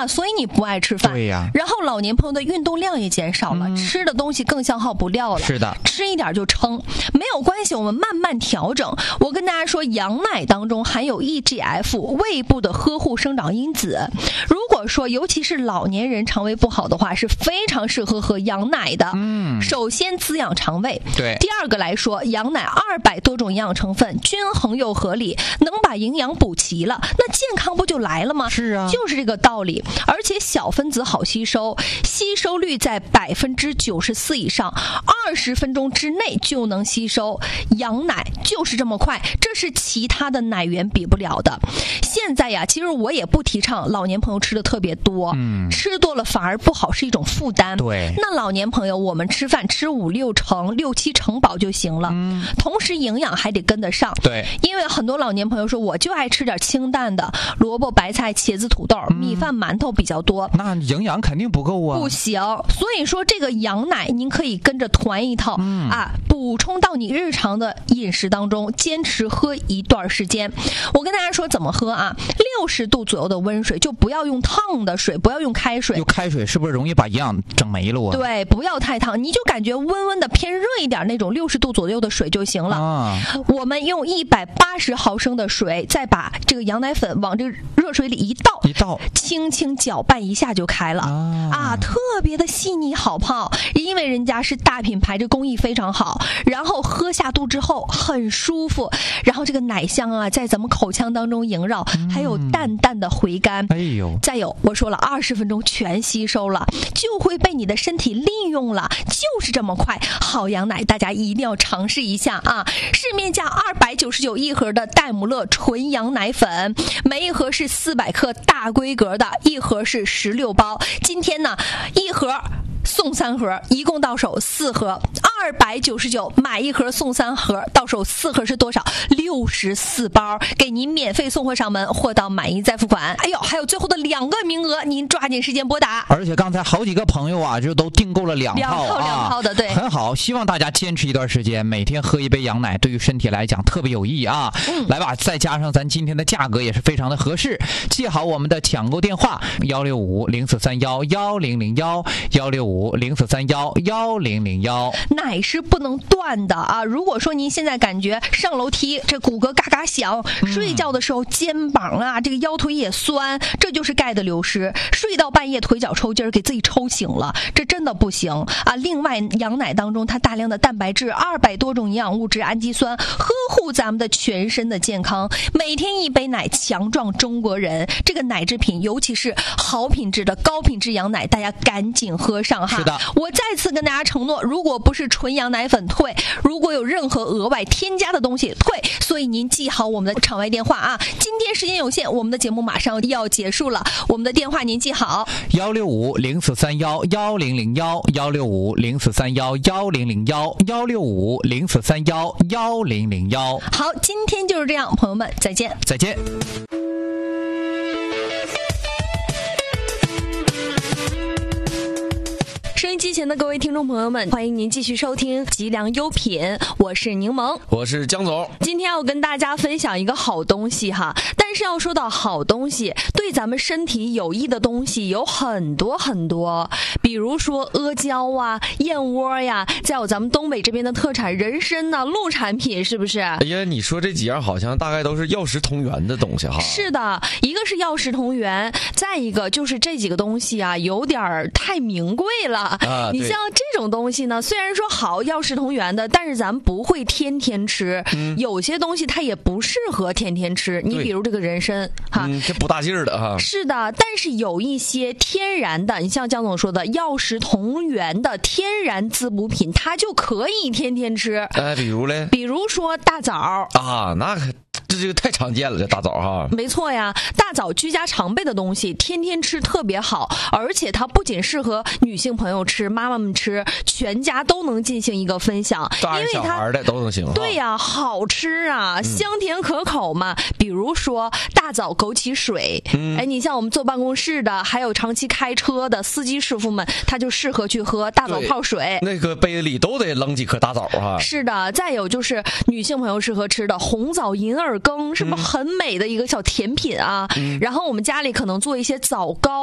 了，所以你不爱吃饭。 对呀。 然后老年朋友的运动量也减少了，吃的东西更消耗不掉了。 是的， 吃一点就撑，没有关系，我们慢慢调整。我跟大家说，羊奶当中含有 EGF 胃部的呵护生长因子。如果说尤其是老年人肠胃不好的话，是非常适合喝羊奶的。首先滋养肠胃。 对。 第二个来说，羊奶200多种营养成分，均衡又合理，能把营养补齐了，那健康不就来了吗？ 是啊， 就是这个道理。而且小分子好吸收，吸收率在94%以上，20分钟之内就能吸收。羊奶就是这么快，这是其他的奶源比不了的。现在呀，其实我也不提倡老年朋友吃的特别多，吃多了反而不好，是一种负担。 对， 那老年朋友，我们吃饭吃5、6成、6、7成饱就行了，同时营养还得跟得上。 对， 因为很多老年朋友说，我就爱吃点清淡的，萝卜、白菜、茄子、土豆、米饭、馒头比较多， 那营养肯定不够啊。 不行，所以说这个羊奶您可以跟着团一套补充到你日常的饮食当中，坚持喝一段时间。我跟大家说怎么喝啊，60度左右的温水，就不要用烫的水，不要用开水。 用开水是不是容易把营养整没了啊？ 对，不要太烫，你就感觉温温的偏热一点那种60度左右的水就行了。我们用180毫升的水，再把这个羊奶粉往这个热水里一倒，轻轻搅拌一下就开了特别的细腻好泡，因为人家是大品牌，这工艺非常好。然后喝下肚之后很舒服，然后这个奶香啊在咱们口腔当中萦绕，还有淡淡的回甘。 哎呦， 再有我说了20分钟全吸收了，就会被你的身体利用了，就是这么快。好羊奶大家一定要尝试一下啊！市面价299一盒的戴姆勒纯羊奶粉，每一盒是400克大规格的，一盒是16包。今天呢，一盒送3盒，一共到手4盒，299买一盒送3盒，到手4盒是多少？64包，给您免费送货上门，货到满意再付款。哎呦，还有最后的2个名额，您抓紧时间拨打。 而且刚才好几个朋友啊，就都订购了2套的，对， 很好。希望大家坚持一段时间，每天喝一杯羊奶，对于身体来讲特别有益啊。来吧，再加上咱今天的价格也是非常的合适，记好我们的抢购电话165-0431-1001，165-0431-1001。 奶是不能断的啊！如果说您现在感觉上楼梯这骨骼嘎嘎响，睡觉的时候肩膀啊这个腰腿也酸，这就是钙的流失。睡到半夜腿脚抽筋，给自己抽醒了，这真的不行啊！另外，羊奶当中它大量的蛋白质，200多种营养物质、氨基酸，呵护咱们的全身的健康。每天一杯奶，强壮中国人。这个奶制品，尤其是好品质的高品质羊奶，大家赶紧喝上哈！ 是的， 我再次跟大家承诺，如果不是纯羊奶粉退，如果有任何额外添加的东西退。所以您记好我们的场外电话啊！今天时间有限，我们的节目马上要结束了，我们的电话您记好 ：165-0431-1001，165-0431-1001，165-0431-1001。 好，今天就是这样，朋友们，再见， 再见。 收音机前的各位听众朋友们，欢迎您继续收听吉良优品，我是柠檬， 我是江总。 今天要跟大家分享一个好东西哈，但是要说到好东西，对咱们身体有益的东西有很多很多，比如说阿胶啊、燕窝呀，再有咱们东北这边的特产人参呐、陆产品，是不是？ 哎呀，你说这几样好像大概都是药食同源的东西哈。 是的，一个是药食同源，再一个就是这几个东西啊，有点太名贵了。你像这种东西呢，虽然说好药食同源的，但是咱们不会天天吃，有些东西它也不适合天天吃。你比如这个人参哈， 这不大劲儿的哈。 是的，但是有一些天然的，你像江总说的药食同源的天然滋补品，它就可以天天吃。 比如嘞？ 比如说大枣啊，那这个太常见了，这大枣哈。 没错呀，大枣居家常备的东西，天天吃特别好，而且它不仅适合女性朋友吃，妈妈们吃，全家都能进行一个分享， 大人小孩的都能行。 对呀，好吃啊，香甜可口嘛。比如说大枣枸杞水，你像我们坐办公室的，还有长期开车的司机师傅们，他就适合去喝大枣泡水。 那个杯子里都得扔几颗大枣哈。 是的，再有就是女性朋友适合吃的红枣银耳羹，是不是很美的一个小甜品啊？然后我们家里可能做一些枣糕。